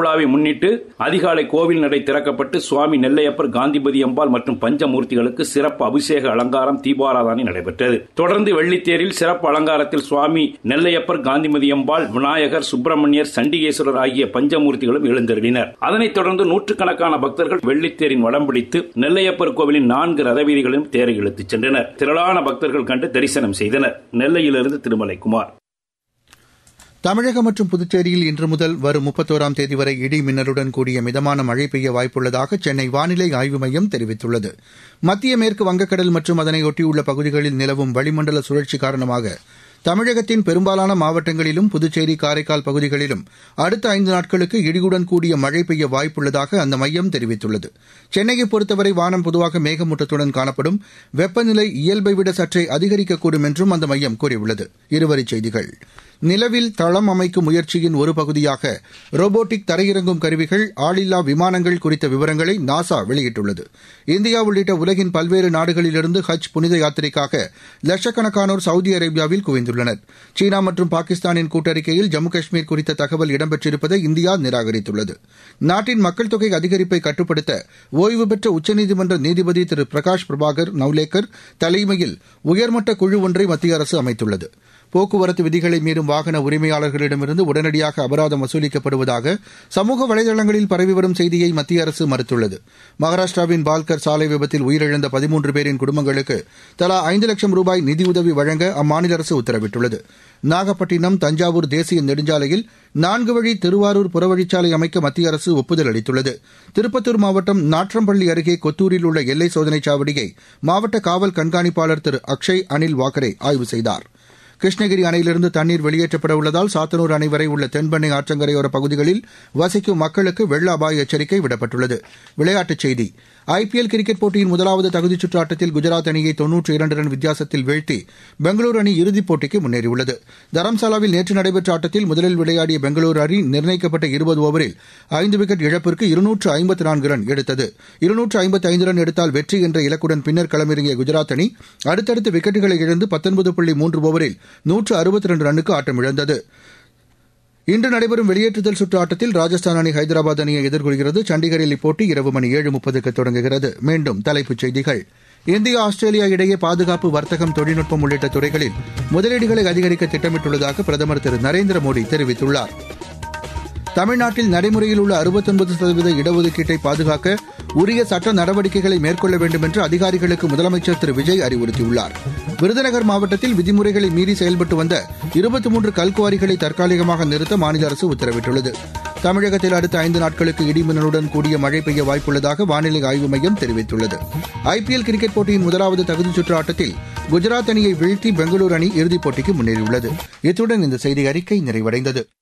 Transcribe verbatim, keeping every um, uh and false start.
திருவிழாவை முன்னிட்டு அதிகாலை கோவில் நடை திறக்கப்பட்டு சுவாமி நெல்லையப்பர், காந்திமதி அம்பாள் மற்றும் பஞ்சமூர்த்திகளுக்கு சிறப்பு அபிஷேக அலங்காரம், தீபாராதனை நடைபெற்றது. தொடர்ந்து வெள்ளித்தேரில் சிறப்பு அலங்காரத்தில் சுவாமி நெல்லையப்பர், காந்திமதி அம்பாள், விநாயகர், சுப்பிரமணியர், சண்டிகேஸ்வரர் ஆகிய பஞ்சமூர்த்திகளும் எழுந்தருளினர். அதனைத் தொடர்ந்து நூற்றுக்கணக்கான பக்தர்கள் வெள்ளித்தேரின் வடம் பிடித்து நெல்லையப்பர் கோவிலின் நான்கு ரதவீதிகளையும் தேரை இழுத்துச் சென்றனர். திரளான பக்தர்கள் கண்டு தரிசனம் செய்தனர். நெல்லையிலிருந்து திருமலைக்குமார். தமிழகம் மற்றும் புதுச்சேரியில் இன்று முதல் வரும் முப்பத்தோராம் தேதி வரை இடி மின்னலுடன் கூடிய மிதமான மழை பெய்ய வாய்ப்புள்ளதாக சென்னை வானிலை ஆய்வு மையம் தெரிவித்துள்ளது. மத்திய மேற்கு வங்கக்கடல் மற்றும் அதனையொட்டியுள்ள பகுதிகளில் நிலவும் வளிமண்டல சுழற்சி காரணமாக தமிழகத்தின் பெரும்பாலான மாவட்டங்களிலும் புதுச்சேரி, காரைக்கால் பகுதிகளிலும் அடுத்த ஐந்து நாட்களுக்கு இடியுடன் கூடிய மழை பெய்ய வாய்ப்புள்ளதாக அந்த மையம் தெரிவித்துள்ளது. சென்னையை பொறுத்தவரை வானம் பொதுவாக மேகமூட்டத்துடன் காணப்படும். வெப்பநிலை இயல்பை விட சற்றே அதிகரிக்கக்கூடும் என்றும் அந்த மையம் கூறியுள்ளது. இருவரிச் செய்திகள். நிலவில் தளம் அமைக்கும் முயற்சியின் ஒரு பகுதியாக ரோபோட்டிக் தரையிறங்கும் கருவிகள், ஆளில்லா விமானங்கள் குறித்த விவரங்களை நாசா வெளியிட்டுள்ளது. இந்தியா உள்ளிட்ட உலகின் பல்வேறு நாடுகளிலிருந்து ஹஜ் புனித யாத்திரைக்காக லட்சக்கணக்கானோர் சவுதி அரேபியாவில் குவிந்துள்ளனர். சீனா மற்றும் பாகிஸ்தானின் கூட்டறிக்கையில் ஜம்மு காஷ்மீர் குறித்த தகவல் இடம்பெற்றிருப்பதை இந்தியா நிராகரித்துள்ளது. நாட்டின் மக்கள் தொகை அதிகரிப்பை கட்டுப்படுத்த ஓய்வு பெற்ற உச்சநீதிமன்ற நீதிபதி திரு பிரகாஷ் பிரபாகர் நவ்லேக்கர் தலைமையில் உயர்மட்ட குழு ஒன்றை மத்திய அரசு அமைத்துள்ளது. போக்குவரத்து விதிகளை மீறும் வாகன உரிமையாளர்களிடமிருந்து உடனடியாக அபராதம் வசூலிக்கப்படுவதாக சமூக வலைதளங்களில் பரவி வரும் செய்தியை மத்திய அரசு மறுத்துள்ளது. மகாராஷ்டிராவின் பால்கர் சாலை விபத்தில் உயிரிழந்த பதிமூன்று பேரின் குடும்பங்களுக்கு தலா ஐந்து லட்சம் ரூபாய் நிதியுதவி வழங்க அம்மாநில அரசு உத்தரவிட்டுள்ளது. நாகப்பட்டினம் தஞ்சாவூர் தேசிய நெடுஞ்சாலையில் நான்கு வழி திருவாரூர் புறவழிச்சாலை அமைக்க மத்திய அரசு ஒப்புதல் அளித்துள்ளது. திருப்பத்தூர் மாவட்டம் நாற்றம்பள்ளி அருகே கொத்தூரில் உள்ள எல்லை சோதனைச் சாவடியை மாவட்ட காவல் கண்காணிப்பாளர் திரு அக்ஷய் அனில் வாக்கரே ஆய்வு செய்தார். கிருஷ்ணகிரி அணையிலிருந்து தண்ணீர் வெளியேற்றப்பட உள்ளதால் சாத்தனூர் அணை வரை உள்ள தென்பெண்ணை ஆற்றங்கரையோர பகுதிகளில் வசிக்கும் மக்களுக்கு வெள்ள அபாய எச்சரிக்கை விடப்பட்டுள்ளது. விளையாட்டுச் செய்தி. ஐபிஎல் கிரிக்கெட் போட்டியின் முதலாவது தகுதிச் சுற்று ஆட்டத்தில் குஜராத் அணியை தொன்னூற்று இரண்டு ரன் வித்தியாசத்தில் வீழ்த்தி பெங்களூரு அணி இறுதிப் போட்டிக்கு முன்னேறியுள்ளது. தரம்சாலாவில் நேற்று நடைபெற்ற ஆட்டத்தில் முதலில் விளையாடிய பெங்களூரு அணி நிர்ணயிக்கப்பட்ட இருபது ஓவரில் ஐந்து விக்கெட் இழப்பிற்கு இருநூற்று ஐம்பத்து நான்கு ரன் எடுத்தது. இருநூற்று ஐம்பத்து ஐந்து ரன் எடுத்தால் வெற்றி என்ற இலக்குடன் பின்னர் களமிறங்கிய குஜராத் அணி அடுத்தடுத்து விக்கெட்டுகளை இழந்து பத்தொன்பது புள்ளி மூன்று ஓவரில் நூற்று அறுபத்தி இரண்டு ரன்னுக்கு ஆட்டமிழந்தது. இன்று நடைபெறும் வெளியேற்றுதல் சுற்று ஆட்டத்தில் ராஜஸ்தான் அணி ஹைதராபாத் அணியை எதிர்கொள்கிறது. சண்டிகரில் இப்போட்டி இரவு மணி ஏழு முப்பதுக்கு தொடங்குகிறது. மீண்டும் தலைப்புச் செய்திகள். இந்தியா, ஆஸ்திரேலியா இடையே பாதுகாப்பு, வர்த்தகம், தொழில்நுட்பம் உள்ளிட்ட துறைகளில் முதலீடுகளை அதிகரிக்க திட்டமிட்டுள்ளதாக பிரதமர் திரு நரேந்திர மோடி தெரிவித்துள்ளார். தமிழ்நாட்டில் நடைமுறையில் உள்ள அறுபத்தொன்பது சதவீத இடஒதுக்கீட்டை பாதுகாக்க உரிய சட்ட நடவடிக்கைகளை மேற்கொள்ள வேண்டும் என்று அதிகாரிகளுக்கு முதலமைச்சர் திரு விஜய் அறிவுறுத்தியுள்ளார். விருதுநகர் மாவட்டத்தில் விதிமுறைகளை மீறி செயல்பட்டு வந்த இருபத்தி மூன்று கல்குவாரிகளை தற்காலிகமாக நிறுத்த மாநில அரசு உத்தரவிட்டுள்ளது. தமிழகத்தில் அடுத்த ஐந்து நாட்களுக்கு இடிமின்னலுடன் கூடிய மழை பெய்ய வாய்ப்புள்ளதாக வானிலை ஆய்வு மையம் தெரிவித்துள்ளது. ஐபிஎல் கிரிக்கெட் போட்டியின் முதலாவது தகுதிச் சுற்று ஆட்டத்தில் குஜராத் அணியை வீழ்த்தி பெங்களூரு அணி இறுதிப் போட்டிக்கு முன்னேறியுள்ளது. இத்துடன் இந்த செய்தி அறிக்கை நிறைவடைந்தது.